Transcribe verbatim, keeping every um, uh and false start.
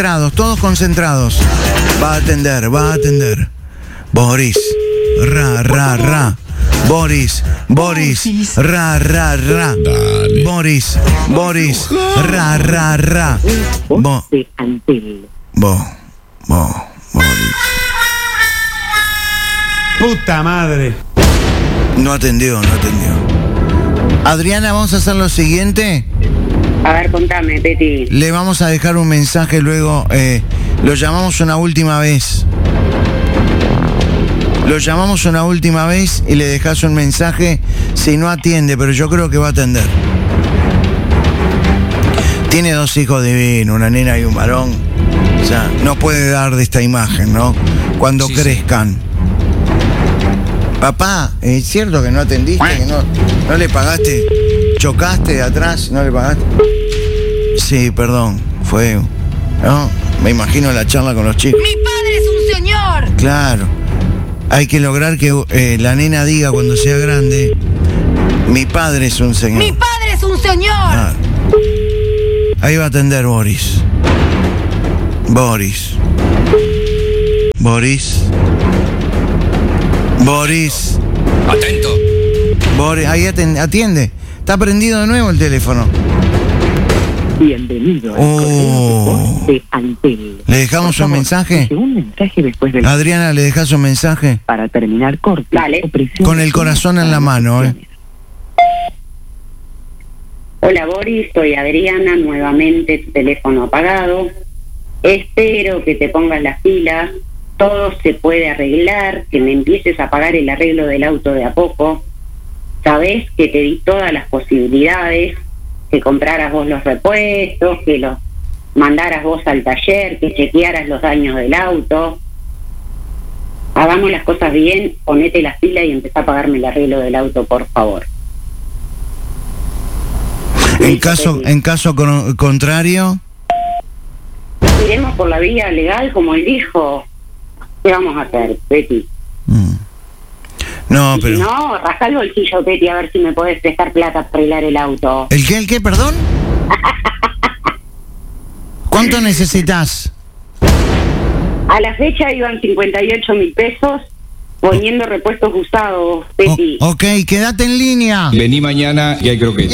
Concentrados, todos concentrados. Va a atender, va a atender. Boris. Ra, ra, ra. Boris, Boris, ra, ra, ra. Dale. Boris, Boris, ra, ra, ra. Bo, bo, bo, Boris. Puta madre. No atendió, no atendió. Adriana, vamos a hacer lo siguiente. A ver, contame, Peti. Le vamos a dejar un mensaje luego. Eh, lo llamamos una última vez. Lo llamamos una última vez y le dejas un mensaje si no atiende, pero yo creo que va a atender. Tiene dos hijos divinos, una nena y un varón. O sea, no puede dar de esta imagen, ¿no? Cuando Sí, crezcan. Papá, ¿es cierto que no atendiste? ¿Que no, no le pagaste? ¿Chocaste de atrás? ¿No le pagaste? Sí, perdón. Fue... ¿no? Me imagino la charla con los chicos. ¡Mi padre es un señor! Claro. Hay que lograr que eh, la nena diga cuando sea grande: mi padre es un señor. ¡Mi padre es un señor! Claro. Ahí va a atender Boris. Boris. Boris. Boris. Atento. Boris. Ahí aten- atiende. Está prendido de nuevo el teléfono. Bienvenido al Oh. correo de Antel. ¿Le dejamos Por un favor, mensaje? deje un mensaje después del... Adriana, ¿le dejas un mensaje? Para terminar, corte. Dale. o presione Con el corazón en la mano, ¿eh? Hola, Boris, soy Adriana, nuevamente tu teléfono apagado. Espero que te pongas las pilas, todo se puede arreglar, que me empieces a pagar el arreglo del auto de a poco. Sabés que te di todas las posibilidades, que compraras vos los repuestos, que los mandaras vos al taller, que chequearas los daños del auto. Hagamos las cosas bien, ponete las pilas y empezá a pagarme el arreglo del auto, por favor. En caso, en caso con- contrario... Iremos por la vía legal, como él dijo. ¿Qué vamos a hacer, Betty? Mm. No, Y pero... Si no, rasca el bolsillo, Betty, a ver si me podés prestar plata para arreglar el auto. ¿El qué, el qué, perdón? ¿Cuánto necesitas? A la fecha iban cincuenta y ocho mil pesos poniendo repuestos usados, Betty. O- ok, quédate en línea. Vení mañana y ahí creo que...